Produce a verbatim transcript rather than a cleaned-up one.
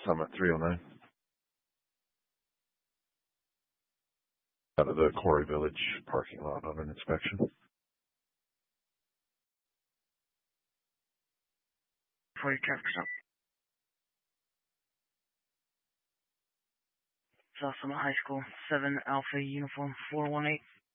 Summit three oh nine. Out of the Quarry Village parking lot on an inspection. For your traffic stop. South Summit High School, seven Alpha Uniform four one eight.